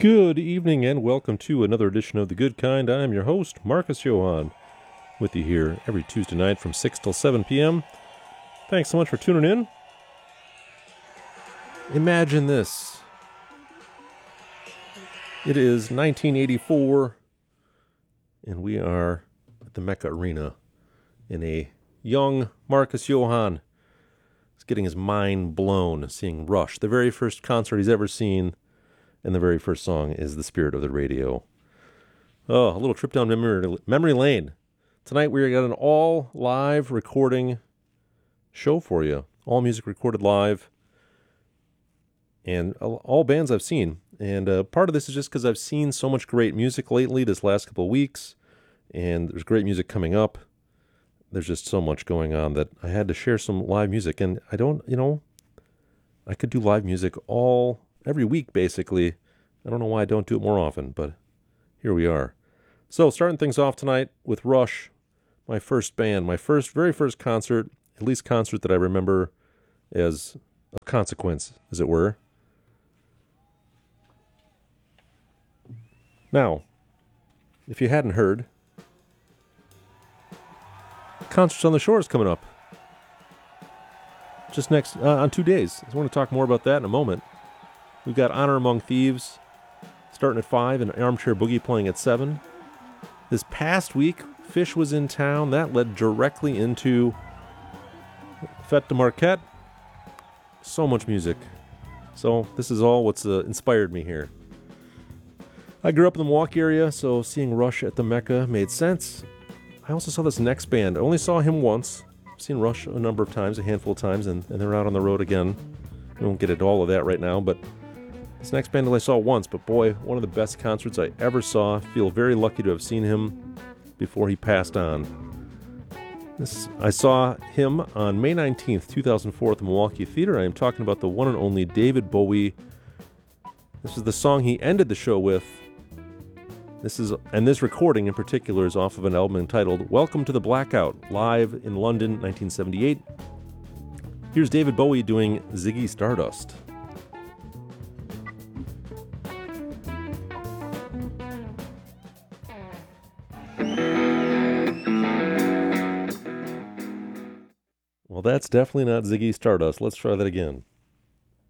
Good evening and welcome to another edition of The Good Kind. I'm your host, Marcus Johann, with you here every Tuesday night from 6 till 7 p.m. Thanks so much for tuning in. Imagine this. It is 1984, and we are at the Mecca Arena, and a young Marcus Johann is getting his mind blown seeing Rush, the very first concert he's ever seen. And the very first song is The Spirit of the Radio. Oh, a little trip down memory lane. Tonight we got an all live recording show for you. All music recorded live. And all bands I've seen. And part of this is just because I've seen so much great music lately this last couple of weeks. And there's great music coming up. There's just so much going on that I had to share some live music. And I could do live music every week, basically. I don't know why I don't do it more often, but here we are. So, starting things off tonight with Rush, my first band, very first concert, at least concert that I remember as of consequence, as it were. Now, if you hadn't heard, Concerts on the Shore is coming up. Just next, on 2 days. I want to talk more about that in a moment. We've got Honor Among Thieves starting at 5 and Armchair Boogie playing at 7. This past week, Fish was in town. That led directly into Fête de Marquette. So much music. So this is all what's inspired me here. I grew up in the Milwaukee area, so seeing Rush at the Mecca made sense. I also saw this next band. I only saw him once. I've seen Rush a number of times, a handful of times, and they're out on the road again. We won't get into all of that right now, but this next band I saw once, but boy, one of the best concerts I ever saw. Feel very lucky to have seen him before he passed on. I saw him on May 19th, 2004 at the Milwaukee Theater. I am talking about the one and only David Bowie. This is the song he ended the show with. This recording in particular is off of an album entitled Welcome to the Blackout, live in London, 1978. Here's David Bowie doing Ziggy Stardust. Well, that's definitely not Ziggy Stardust. Let's try that again.